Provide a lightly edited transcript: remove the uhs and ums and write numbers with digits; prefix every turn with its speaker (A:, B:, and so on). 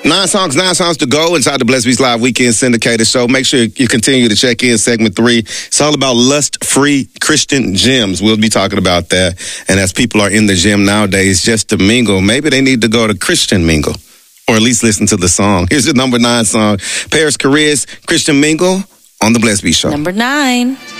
A: 9 songs to go inside the Blessed Beats Live Weekend Syndicated Show. Make sure you continue to check in segment 3. It's all about lust-free Christian gyms. We'll be talking about that. And as people are in the gym nowadays just to mingle, maybe they need to go to Christian Mingle, or at least listen to the song. Here's the number 9 song, Paris Careers, Christian Mingle on the Blessed Beats Show.
B: Number 9.